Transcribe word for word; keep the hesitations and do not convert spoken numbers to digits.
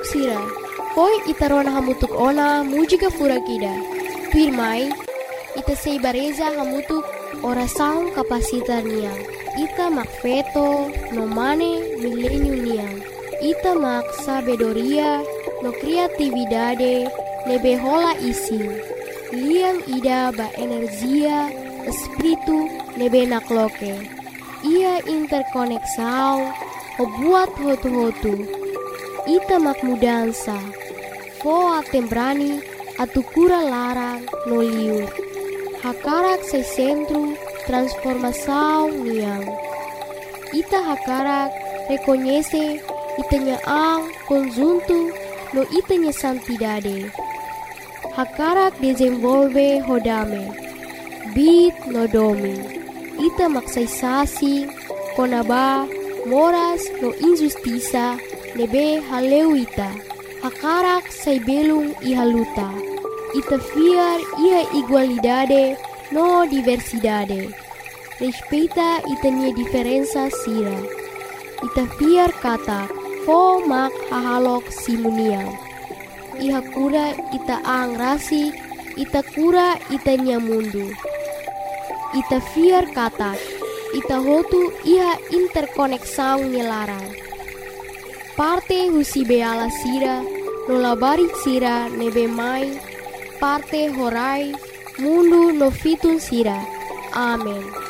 hamutuk sira. Poi ita rona hamutuk ona mujika fura kida. Tuirmai, ita sei bareza hamutuk orasaun kapasitar niang. Ita mak feto no mane milenium niang. Ita mak sabedoria no kreatividade lebe hola isi. Liang ida ba energia espiritu lebe nakloke. Ia interkoneksau o buat hotu-hotu. Ita mak mudansa. Fo atembrani atukura larang no liur. Hakarak se centro transformação niang. Ita hakarak reconhece itanya ang conjunto no itanya santidade. Hakarak desenvolve hodame. Bit no domi. Ita maksaisasi konaba moras no injustiça lebe haleu ita. Hakarak say belung ihaluta. Ita fiar ia igualdade no diversidade. Respeita itanya diferença sira. Ita fiar kata fo mak hahalok simuniang. Iha kura ita ang rasik, ita kura itanya mundu. Ita fiar kata, ita hotu iha interkoneksau nilarang. Parte husi beala sira, no labari sira nebe mai, parte horai, mundu no fitun sira. Amen.